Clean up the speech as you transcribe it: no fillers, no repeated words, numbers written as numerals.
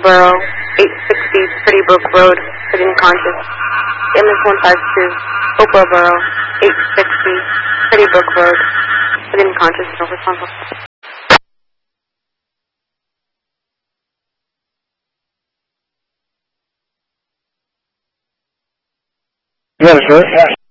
Borough, 860 Pretty Brook Road, sitting conscious. MS-152, Oakville Borough, 860 Pretty Brook Road, sitting conscious, no responsible. Yes, sir.